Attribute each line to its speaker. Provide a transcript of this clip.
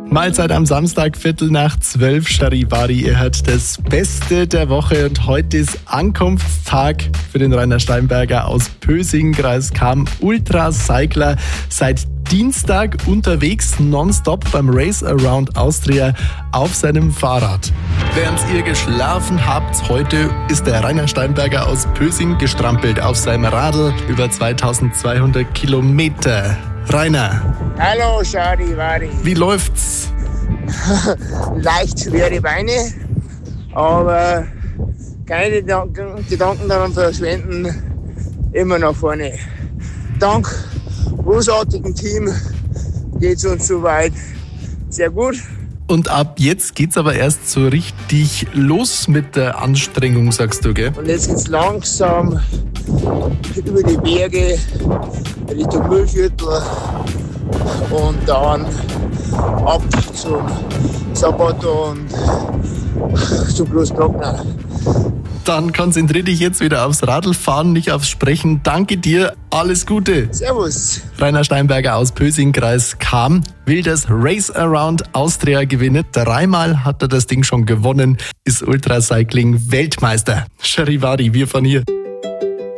Speaker 1: Mahlzeit am Samstag, 11:15, Charivari. Ihr hört das Beste der Woche und heute ist Ankunftstag für den Rainer Steinberger aus Pösing, Kreis Cham, Ultracycler. Seit Dienstag unterwegs nonstop beim Race Around Austria auf seinem Fahrrad. Während ihr geschlafen habt, heute ist der Rainer Steinberger aus Pösing gestrampelt auf seinem Radl über 2200 Kilometer. Rainer.
Speaker 2: Hallo Charivari.
Speaker 1: Wie läuft's?
Speaker 2: Leicht schwere Beine, aber keine Gedanken daran verschwenden, immer nach vorne. Dank großartigem Team geht's uns soweit sehr gut.
Speaker 1: Und ab jetzt geht's aber erst so richtig los mit der Anstrengung, sagst du, gell?
Speaker 2: Und jetzt geht's langsam über die Berge Richtung Mühlviertel und dann ab zum Sabato und zum Großglockner.
Speaker 1: Dann konzentrier dich jetzt wieder aufs Radlfahren, nicht aufs Sprechen. Danke dir, alles Gute.
Speaker 2: Servus.
Speaker 1: Rainer Steinberger aus Pösing, Kreis Cham, will das Race Around Austria gewinnen. 3-mal hat er das Ding schon gewonnen, ist Ultracycling Weltmeister. Charivari, wir von hier.